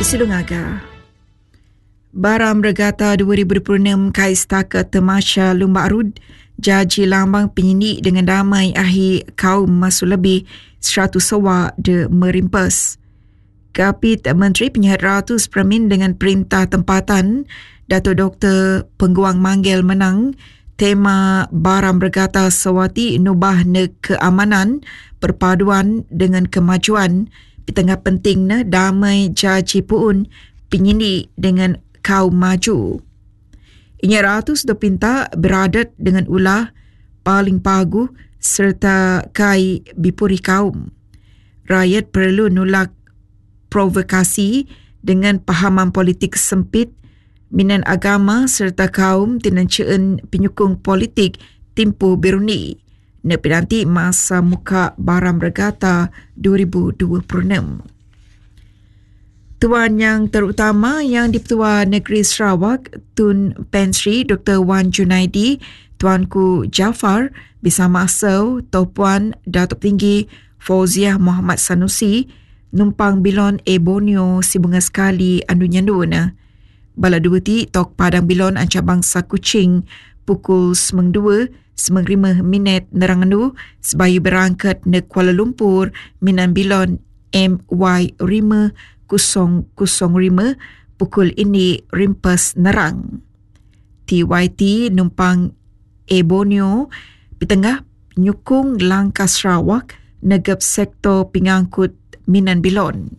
Besilungaga. Baram Regatta 2026 Kais Taka Temasya Lumba Arud Jaji Lambang Penyidik dengan damai akhir kaum masuk lebih 100 sewa de merimpas. Kapit Menteri Penyihat Ratus Permin dengan perintah tempatan Dato' Dr. Pengguang Manggil menang tema Baram Regatta Sewati Nubah ne keamanan perpaduan dengan kemajuan di tengah pentingnya damai jaji puun penyidik dengan kaum maju. Inya ratus dopinta beradat dengan ulah paling pagu serta kai bipuri kaum. Rakyat perlu nolak provokasi dengan pahaman politik sempit, minan agama serta kaum tinanceen penyukung politik timpu biruni. Nepi nanti masa muka Baram Regatta 2026. Tuan yang terutama yang di-Pertua Negeri Sarawak, Tun Pensri Dr. Wan Junaidi, Tuanku Jafar bersama asal Topuan Datuk Tinggi Fauziah Muhammad Sanusi, numpang bilon Borneo si bunga sekali andu nyanduna. Bala dua ti tok Padang Bilon Anca Bangsa Kuching pukul 9:05 nerangandu sebayu berangkat ne Kuala Lumpur minan Bilon MY5 005 pukul ini rimpas nerang. TYT numpang Borneo pitengah nyukung langkah Sarawak negap sektor pengangkut minan Bilon.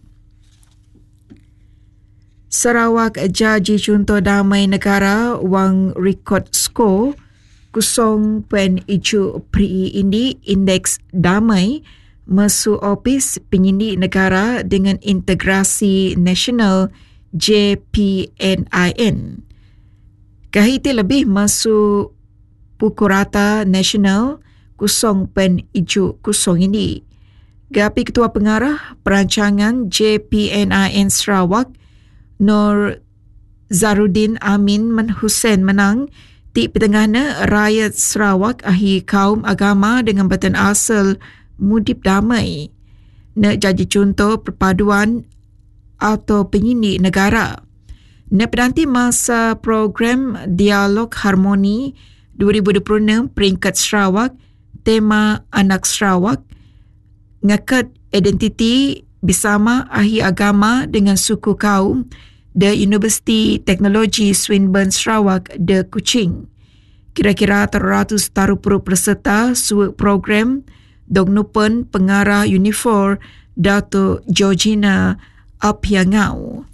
Sarawak Jaji Contoh Damai Negara wang rekod skor 0.7 pri ini indeks damai masuk ofis penyidik negara dengan integrasi nasional JPNIN. Kahiti lebih masuk pukul rata nasional 0.10 ini. Gapi Ketua Pengarah Perancangan JPNIN Sarawak Nur Zarudin Amin Hussein menang di petengahnya rakyat Sarawak akhir kaum agama dengan batan asal mudip damai. Nak jadi contoh perpaduan atau penyidik negara. Nak penanti masa program Dialog Harmoni 2026 peringkat Sarawak, tema Anak Sarawak, ngakat identiti bersama ahli agama dengan suku kaum de Universiti Teknologi Swinburne Sarawak de Kuching. Kira-kira 300 taruh peserta suat program Dognupen Pengarah Unifor Dato' Georgina Apiangau.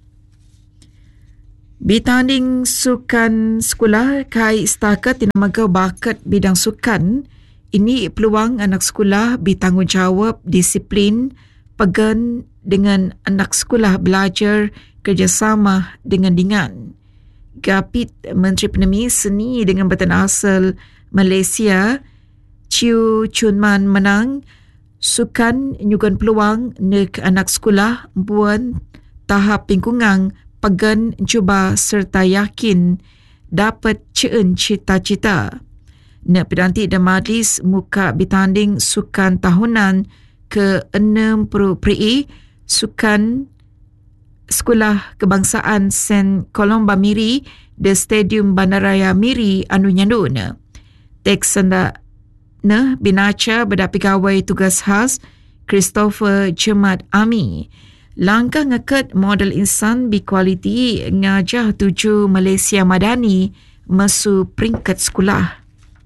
Bertanding sukan sekolah kai setakat dinamakan bakat bidang sukan. Ini peluang anak sekolah bertanggungjawab disiplin pegan dengan anak sekolah belajar kerjasama dengan dingan. Gapit Menteri Penemi Seni dengan batan asal Malaysia Chiu Chunman menang sukan nyugan peluang nek anak sekolah buan tahap pingkungang pegan cuba serta yakin dapat ceun cita-cita. Nak pedanti dan majlis muka bertanding sukan tahunan ke-60 PRI sukan Sekolah Kebangsaan St. Colomba Miri de Stadium Bandaraya Miri anu nyanduna. Teksanda ne binaca berdapi gawai tugas khas Christopher Jemat Ami. Langkah ngeket model insan berkualiti ngajah tuju Malaysia Madani masu peringkat sekolah.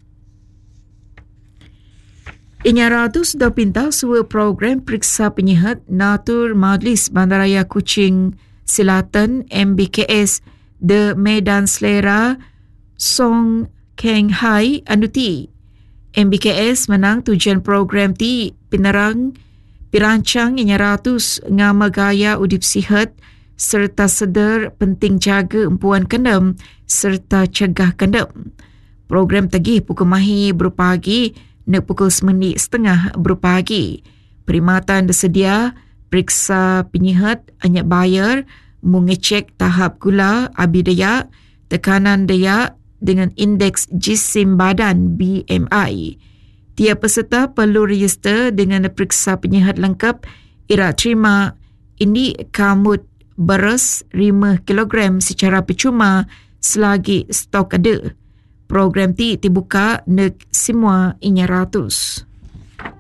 Inya ratus dah pinta suwa program periksa penyihat Natur Majlis Bandaraya Kuching Selatan MBKS de Medan Selera Song Keng Hai Anuti. MBKS menang tujuan program ti penerang pirancang inya ratus ngama gaya udip sihat serta sedar penting jaga empuan kendam serta cegah kendam. Program tagih pukul mahi berpagi nak pukul 9:30 berpagi. Perkhidmatan tersedia, periksa penyihat, anyak bayar, mengecek tahap gula, abi dayak, tekanan dayak dengan indeks jisim badan BMI. Tiap peserta perlu register dengan periksa penyihat lengkap, irak terima ini kamut beras 5 kg secara percuma selagi stok ada. Program ti dibuka nek semua inya ratus.